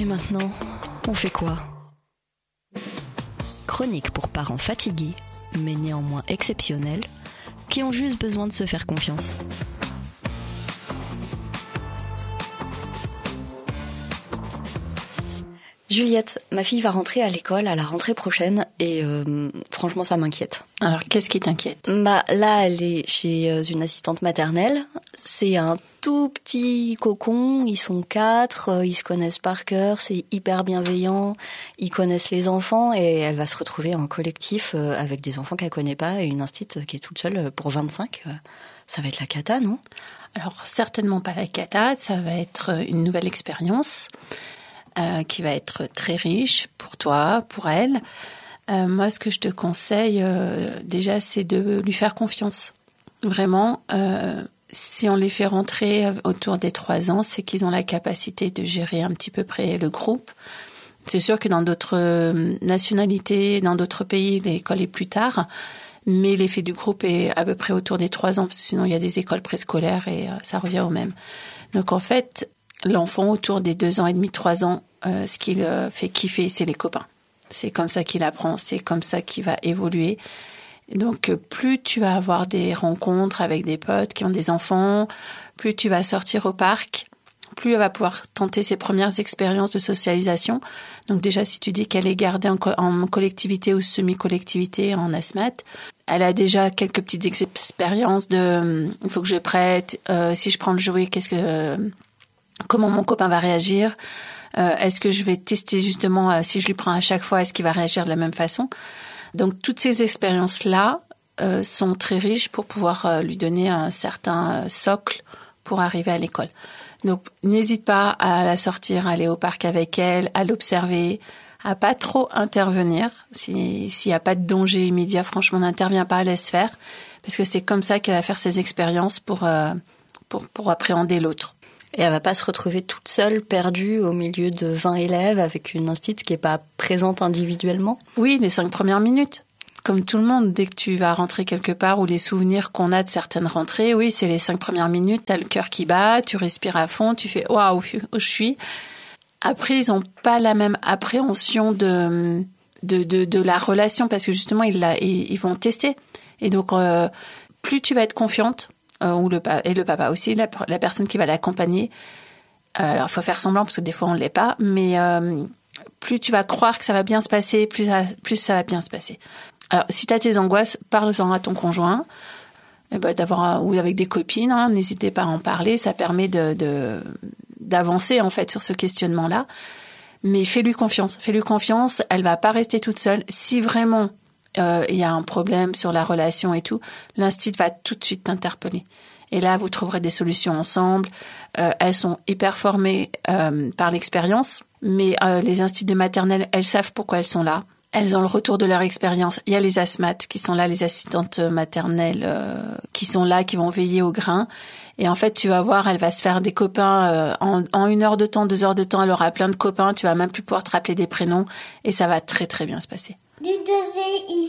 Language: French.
Et maintenant, on fait quoi ? Chronique pour parents fatigués, mais néanmoins exceptionnels, qui ont juste besoin de se faire confiance. Juliette, ma fille va rentrer à l'école à la rentrée prochaine et franchement ça m'inquiète. Alors qu'est-ce qui t'inquiète ? Là elle est chez une assistante maternelle, c'est un tout petit cocon, ils sont 4, ils se connaissent par cœur, c'est hyper bienveillant, ils connaissent les enfants et elle va se retrouver en collectif avec des enfants qu'elle connaît pas et une instite qui est toute seule pour 25, ça va être la cata, non ? Alors certainement pas la cata, ça va être une nouvelle expérience. Qui va être très riche pour toi, pour elle. Moi, ce que je te conseille, déjà, c'est de lui faire confiance. Vraiment, si on les fait rentrer autour des 3 ans, c'est qu'ils ont la capacité de gérer un petit peu près le groupe. C'est sûr que dans d'autres nationalités, dans d'autres pays, l'école est plus tard, mais l'effet du groupe est à peu près autour des 3 ans, parce que sinon, il y a des écoles préscolaires et ça revient au même. Donc, en fait, l'enfant, autour des 2 ans et demi, 3 ans, ce qu'il fait kiffer, c'est les copains. C'est comme ça qu'il apprend, c'est comme ça qu'il va évoluer. Donc, plus tu vas avoir des rencontres avec des potes qui ont des enfants, plus tu vas sortir au parc, plus elle va pouvoir tenter ses premières expériences de socialisation. Donc déjà, si tu dis qu'elle est gardée en collectivité ou semi-collectivité en ASMAT, elle a déjà quelques petites expériences de il faut que je prête, si je prends le jouet, comment mon copain va réagir, est-ce que je vais tester justement si je lui prends à chaque fois, est-ce qu'il va réagir de la même façon. Donc toutes ces expériences-là sont très riches pour pouvoir lui donner un certain socle pour arriver à l'école. Donc n'hésite pas à la sortir, à aller au parc avec elle, à l'observer, à pas trop intervenir. S'il y a pas de danger immédiat, franchement, n'interviens pas, laisse faire, parce que c'est comme ça qu'elle va faire ses expériences pour appréhender l'autre. Et elle va pas se retrouver toute seule, perdue au milieu de 20 élèves avec une instite qui est pas présente individuellement. Oui, les 5 premières minutes. Comme tout le monde, dès que tu vas rentrer quelque part ou les souvenirs qu'on a de certaines rentrées, oui, c'est les 5 premières minutes, t'as le cœur qui bat, tu respires à fond, tu fais waouh, où je suis. Après, ils ont pas la même appréhension de la relation parce que justement, ils vont tester. Et donc, plus tu vas être confiante, ou le papa aussi, la personne qui va l'accompagner. Alors, il faut faire semblant parce que des fois, on ne l'est pas, mais plus tu vas croire que ça va bien se passer, plus ça va bien se passer. Alors, si tu as tes angoisses, parle-en à ton conjoint, ou avec des copines, hein, n'hésitez pas à en parler, ça permet d'avancer en fait sur ce questionnement-là. Mais fais-lui confiance, elle va pas rester toute seule. Si vraiment il y a un problème sur la relation et tout, l'instit va tout de suite t'interpeller. Et là, vous trouverez des solutions ensemble. Elles sont hyper formées par l'expérience, mais les instituts de maternelle, elles savent pourquoi elles sont là. Elles ont le retour de leur expérience. Il y a les ASMAT qui sont là, les assistantes maternelles qui sont là, qui vont veiller au grain. Et en fait, tu vas voir, elle va se faire des copains en 1 heure de temps, 2 heures de temps. Elle aura plein de copains. Tu vas même plus pouvoir te rappeler des prénoms. Et ça va très, très bien se passer.